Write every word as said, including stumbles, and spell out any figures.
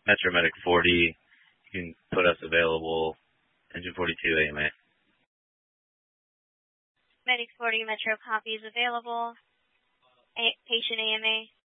Metro Medic forty. You can put us available. Engine forty-two, A M A. Medic forty, Metro copy is available. A- patient A M A.